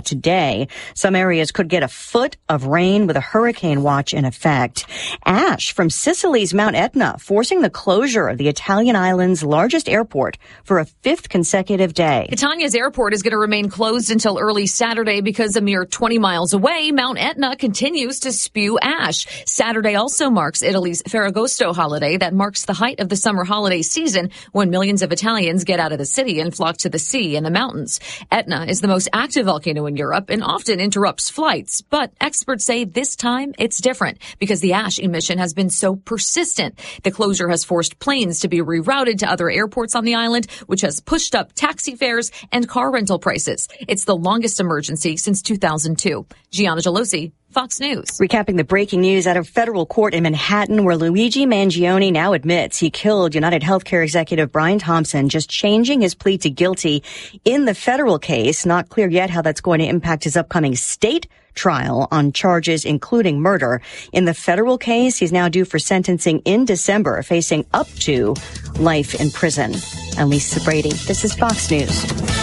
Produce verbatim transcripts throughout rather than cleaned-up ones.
today. Some areas could get a foot of rain with a hurricane watch in effect. Ash from Sicily's Mount Etna forcing the closure of the Italian island's largest airport for a fifth consecutive day. Catania's airport is going to remain closed until early Saturday because a mere twenty miles away, Mount Etna continues to spew ash. Saturday also marks Italy's Ferragosto holiday that marks the height of the summer holiday season when millions of Italians get out of the city and flock to the sea and the mountains. Etna is the most active volcano in Europe and often interrupts flights, but experts say this time it's different because the ash emission has been so persistent. The closure has forced planes to be rerouted to other airports on the island, which has pushed up taxi fares and car rental prices. It's the longest emergency since two thousand two. Gianna Gelosi, Fox News. Recapping the breaking news out of federal court in Manhattan, where Luigi Mangione now admits he killed United Healthcare executive Brian Thompson, just changing his plea to guilty in the federal case. Not clear yet how that's going to impact his upcoming state trial on charges including murder. In the federal case, he's now due for sentencing in December, facing up to life in prison. I'm Lisa Brady. This is Fox News.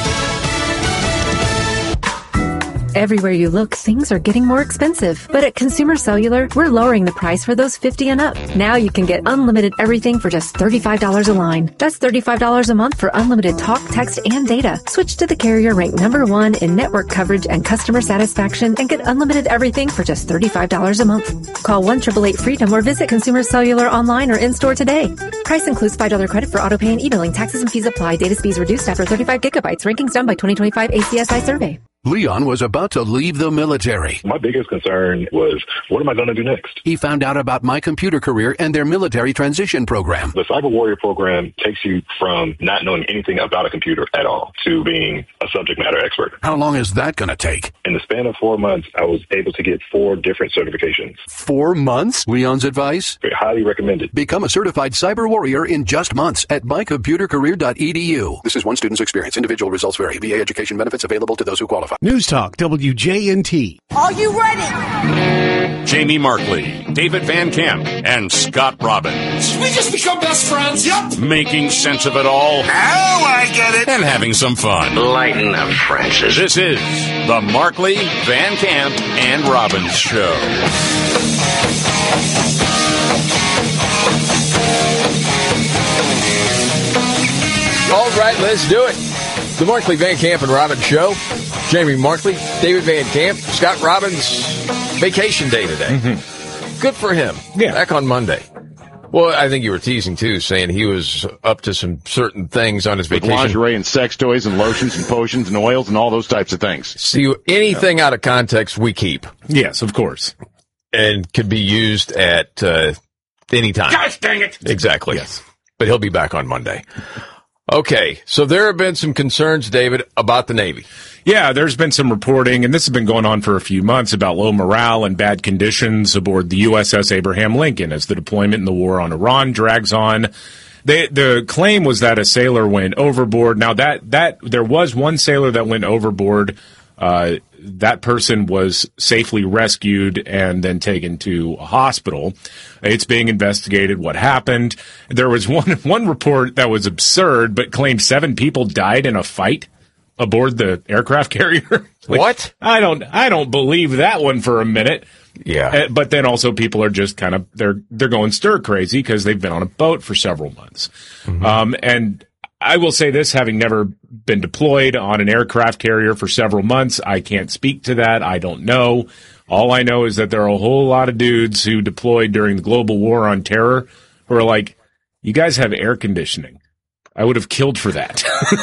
Everywhere you look, things are getting more expensive. But at Consumer Cellular, we're lowering the price for those fifty and up. Now you can get unlimited everything for just thirty-five dollars a line. That's thirty-five dollars a month for unlimited talk, text, and data. Switch to the carrier ranked number one in network coverage and customer satisfaction and get unlimited everything for just thirty-five dollars a month. Call one eight eight eight freedom or visit Consumer Cellular online or in-store today. Price includes five dollars credit for autopay and e-billing. Taxes and fees apply. Data speeds reduced after thirty-five gigabytes. Rankings done by twenty twenty-five A C S I survey. Leon was about to leave the military. My biggest concern was, what am I going to do next? He found out about My Computer Career and their military transition program. The Cyber Warrior program takes you from not knowing anything about a computer at all to being a subject matter expert. How long is that going to take? In the span of four months, I was able to get four different certifications. Four months? Leon's advice? Very highly recommended. Become a certified cyber warrior in just months at my computer career dot e d u. This is one student's experience. Individual results vary. V A education benefits available to those who qualify. News Talk, W J N T. Are you ready? Jamie Markley, David Van Camp, and Scott Robbins. We just become best friends. Yep. Making sense of it all. Now I get it. And having some fun. Lighten up, Francis. This is the Markley, Van Camp, and Robbins Show. All right, let's do it. The Markley, Van Camp, and Robbins Show. Jamie Markley, David Van Camp, Scott Robbins, vacation day today. Mm-hmm. Good for him. Yeah. Back on Monday. Well, I think you were teasing, too, saying he was up to some certain things on his With vacation. lingerie and sex toys and lotions and potions and oils and all those types of things. See, anything out of context, we keep. Yes, of course. And could be used at uh, any time. Gosh dang it. Exactly. Yes. But he'll be back on Monday. Okay, so there have been some concerns, David, about the Navy. Yeah, there's been some reporting, and this has been going on for a few months, about low morale and bad conditions aboard the U S S Abraham Lincoln as the deployment in the war on Iran drags on. They, the claim was that a sailor went overboard. Now, that, that there was one sailor that went overboard. Uh, that person was safely rescued and then taken to a hospital. It's being investigated what happened. There was one one report that was absurd, but claimed seven people died in a fight aboard the aircraft carrier. Like, what? I don't I don't believe that one for a minute. Yeah. Uh, but then also people are just kind of they're they're going stir crazy because they've been on a boat for several months. Mm-hmm. Um, and I will say this, having never been deployed on an aircraft carrier for several months, I can't speak to that. I don't know. All I know is that there are a whole lot of dudes who deployed during the global war on terror who are like, you guys have air conditioning. I would have killed for that.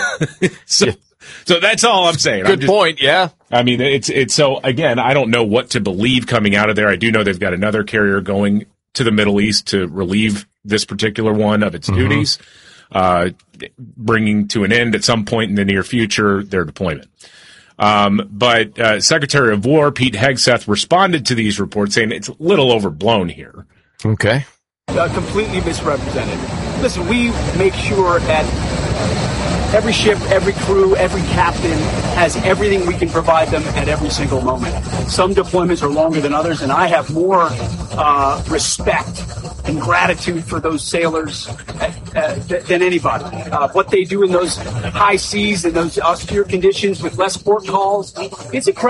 so, yeah. so that's all I'm saying. Good I'm just, point. Yeah. I mean, it's, it's so again, I don't know what to believe coming out of there. I do know they've got another carrier going to the Middle East to relieve this particular one of its mm-hmm. duties. Uh, bringing to an end at some point in the near future their deployment. Um, but uh, Secretary of War Pete Hegseth responded to these reports saying it's a little overblown here. Okay. Uh, completely misrepresented. Listen, we make sure that every ship, every crew, every captain has everything we can provide them at every single moment. Some deployments are longer than others, and I have more uh, respect and gratitude for those sailors uh, uh, than anybody. Uh, what they do in those high seas and those austere conditions with less port calls, it's incredible.